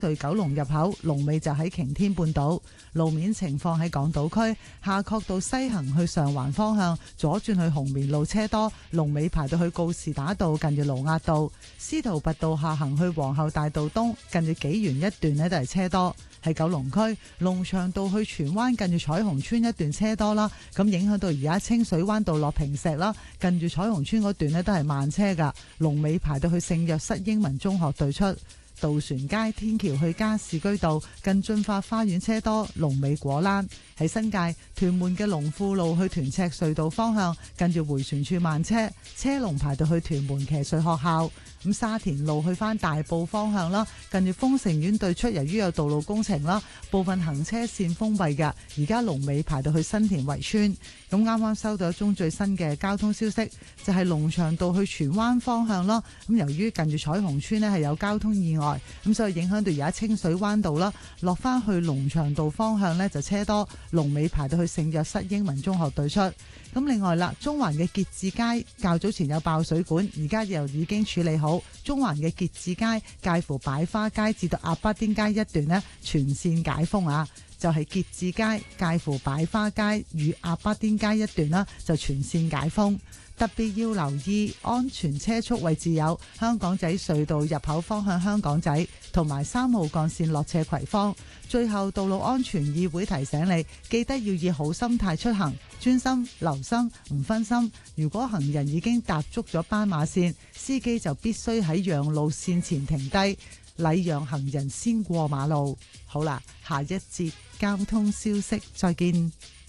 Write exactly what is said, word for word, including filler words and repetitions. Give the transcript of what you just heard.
對九龍入口，龍尾就喺擎天半島。路面情況喺港島區夏慤道西行去上環方向，左轉去紅棉路車多，龍尾排到去告士打道近住盧押道。司徒拔道下行去皇后大道東近住紀元一段呢都係車多。喺九龍區龍翔道去荃灣近住彩虹村一段車多啦，咁影響到而家清水灣道落坪石啦，近住彩虹村嗰段呢都係慢車噶，龍尾排到去聖約瑟英文中學對出。渡船街天橋去加士居道近駿發花園車多，龍尾果欄。喺新界屯門嘅龍富路去屯赤隧道方向近住回旋處慢車，車龍排到去屯門騎術學校。咁沙田路去返大埔方向啦，近住豐盛苑對出，由於有道路工程啦，部分行車線封閉嘅，而家龍尾排到去新田圍村。咁啱啱收到一宗最新嘅交通消息，就係龍翔道去荃灣方向啦。咁由於近住彩虹村呢係有交通意外，咁所以影響到而家清水灣道啦，落翻去龍翔道方向呢就車多，龍尾排到去聖約瑟英文中學對出。咁另外啦，中環嘅結志街較早前有爆水管，而家又已經處理好。中環嘅結志街介乎擺花街至到鴨巴甸街一段呢，全線解封啊！就係結志街介乎擺花街與鴨巴甸街一段啦，就全線解封。特別要留意安全車速位置有香港仔隧道入口方向香港仔，同埋三號幹線落斜葵芳。最後，道路安全議會提醒你，記得要以好心態出行，專心留心，唔分心。如果行人已經踏足咗斑馬線，司機就必須喺讓路線前停低，禮讓行人先過馬路。好啦，下一節交通消息再見。